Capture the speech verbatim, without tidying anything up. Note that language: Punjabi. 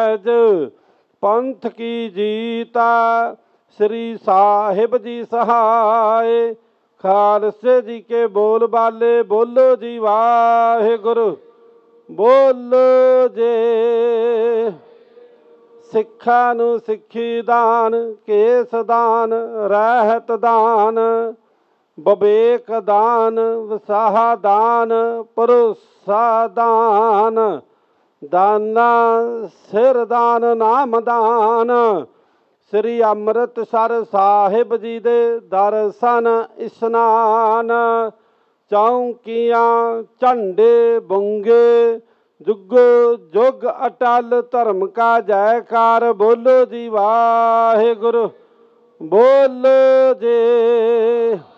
ਪੈਜ ਪੰਥ ਕੀ ਜੀਤਾ ਸ੍ਰੀ ਸਾਹਿਬ ਜੀ ਸਹਾਏ। ਖਾਲਸੇ ਜੀ ਕੇ ਬੋਲ ਬਾਲੇ ਬੋਲੋ ਜੀ ਵਾਹਿਗੁਰੂ ਬੋਲੋ ਜੇ। ਸਿੱਖਾਂ ਨੂੰ ਸਿੱਖੀ ਦਾਨ ਕੇਸ ਦਾਨ ਰਹਿਤ ਦਾਨ ਵਿਵੇਕ ਦਾਨ ਵਸਾਹ ਦਾਨ ਭਰੋਸਾ ਦਾਨ ਦਾਨਾ ਸਿਰ ਦਾਨ ਨਾਮ ਦਾਨ। ਸ੍ਰੀ ਅੰਮ੍ਰਿਤਸਰ ਸਾਹਿਬ ਜੀ ਦੇ ਦਰਸ਼ਨ ਇਸ਼ਨਾਨ ਚੌਂਕੀਆਂ ਝੰਡੇ ਬੁੰਗੇ ਜੁਗੋ ਜੁਗ ਅਟਲ ਧਰਮ ਕਾ ਜੈਕਾਰ ਬੋਲੋ ਜੀ ਵਾਹਿਗੁਰੂ ਬੋਲੋ ਜੇ।